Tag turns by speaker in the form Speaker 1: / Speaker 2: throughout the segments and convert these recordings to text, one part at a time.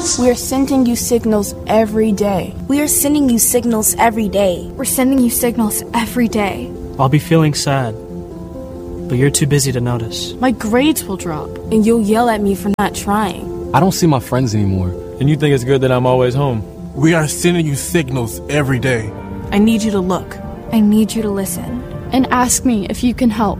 Speaker 1: signals.
Speaker 2: We are sending you signals every day.
Speaker 3: We are sending you signals every day.
Speaker 4: We're sending you signals every day.
Speaker 5: I'll be feeling sad, but you're too busy to notice.
Speaker 2: My grades will drop, and you'll yell at me for not trying.
Speaker 6: I don't see my friends anymore.
Speaker 7: And you think it's good that I'm always home.
Speaker 1: We are sending you signals every day.
Speaker 2: I need you to look.
Speaker 4: I need you to listen.
Speaker 8: And ask me if you can help.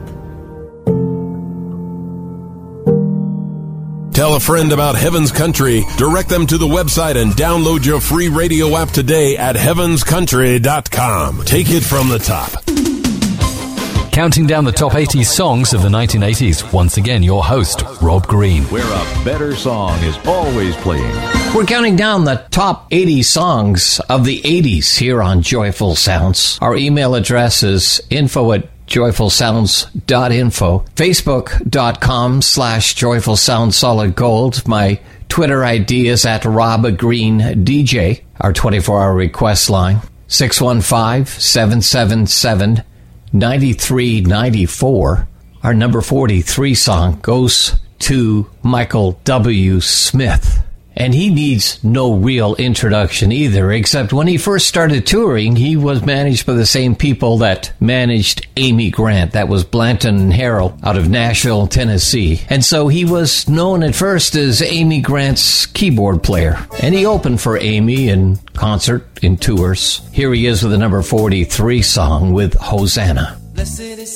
Speaker 9: Tell a friend about Heaven's Country. Direct them to the website and download your free radio app today at heavenscountry.com. Take it from the top.
Speaker 10: Counting down the top 80 songs of the 1980s. Once again, your host, Rob Green.
Speaker 11: Where a better song is always playing.
Speaker 12: We're counting down the top 80 songs of the 80s here on Joyful Sounds. Our email address is info@joyfulsounds.info. Facebook.com/joyfulsoundssolidgold. My Twitter ID is @RobGreenDJ. Our 24-hour request line, 615-777-9394. Our number 43 song goes to Michael W. Smith. And he needs no real introduction either, except when he first started touring, he was managed by the same people that managed Amy Grant. That was Blanton and Harrell out of Nashville, Tennessee. And so he was known at first as Amy Grant's keyboard player. And he opened for Amy in concert, in tours. Here he is with the number 43 song with Hosanna.
Speaker 13: Blessed is